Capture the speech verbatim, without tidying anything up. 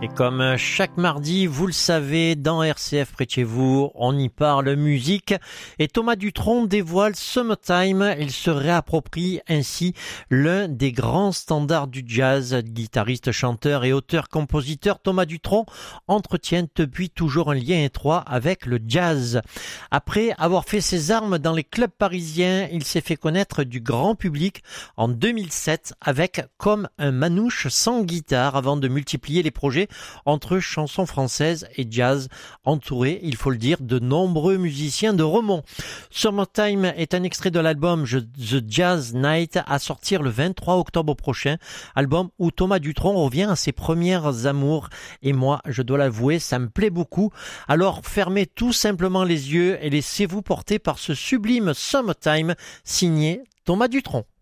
Et comme chaque mardi, vous le savez, dans R C F près de chez vous, on y parle musique. Et Thomas Dutronc dévoile Summertime. Il se réapproprie ainsi l'un des grands standards du jazz. Guitariste, chanteur et auteur-compositeur, Thomas Dutronc entretient depuis toujours un lien étroit avec le jazz. Après avoir fait ses armes dans les clubs parisiens, il s'est fait connaître du grand public en deux mille sept avec Comme un manouche sans guitare avant de multiplier les projets entre chansons françaises et jazz, entouré, il faut le dire, de nombreux musiciens de renom. Summertime est un extrait de l'album The Jazz Night à sortir le vingt-trois octobre prochain, album où Thomas Dutronc revient à ses premières amours et moi, je dois l'avouer, ça me plaît beaucoup. Alors fermez tout simplement les yeux et laissez-vous porter par ce sublime Summertime signé Thomas Dutronc.